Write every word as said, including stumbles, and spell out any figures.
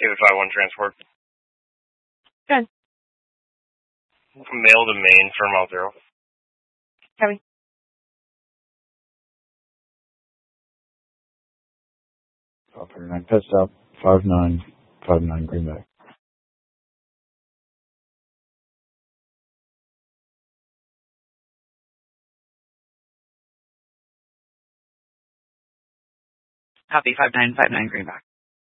David five one transport. Good. Mail to main for mile zero. Copy. Operator nine, pit stop, five nine, five nine, Greenback. Copy, five nine five nine, Greenback.